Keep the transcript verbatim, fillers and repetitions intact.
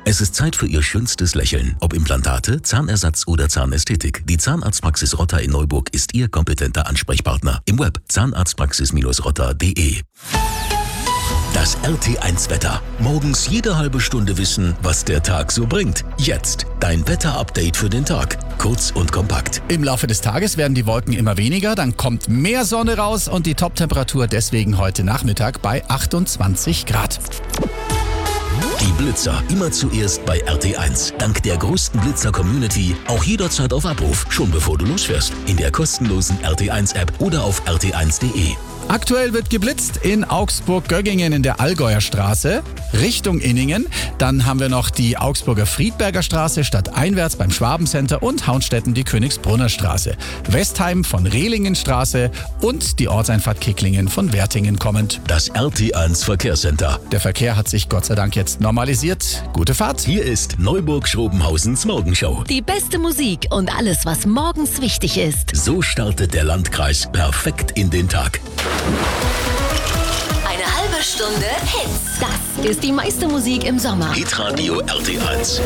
Es ist Zeit für Ihr schönstes Lächeln. Ob Implantate, Zahnersatz oder Zahnästhetik. Die Zahnarztpraxis Rotter in Neuburg ist Ihr kompetenter Ansprechpartner. Im Web zahnarztpraxis rotter punkt de. Das R T eins Wetter. Morgens jede halbe Stunde wissen, was der Tag so bringt. Jetzt dein Wetter-Update für den Tag. Kurz und kompakt. Im Laufe des Tages werden die Wolken immer weniger, dann kommt mehr Sonne raus und die Toptemperatur deswegen heute Nachmittag bei achtundzwanzig Grad. Die Blitzer immer zuerst bei R T eins. Dank der größten Blitzer-Community auch jederzeit auf Abruf, schon bevor du losfährst. In der kostenlosen R T eins App oder auf r t eins punkt de. Aktuell wird geblitzt in Augsburg-Göggingen in der Allgäuer Straße Richtung Inningen. Dann haben wir noch die Augsburger Friedberger Straße stadteinwärts beim Schwabencenter und Hauenstetten die Königsbrunner Straße. Westheim von Rehlingenstraße und die Ortseinfahrt Kicklingen von Wertingen kommend. Das R T eins Verkehrscenter. Der Verkehr hat sich Gott sei Dank jetzt normalisiert. Gute Fahrt. Hier ist Neuburg-Schrobenhausens Morgenshow. Die beste Musik und alles, was morgens wichtig ist. So startet der Landkreis perfekt in den Tag. Eine halbe Stunde Hits. Das ist die meiste Musik im Sommer. Hitradio R T eins.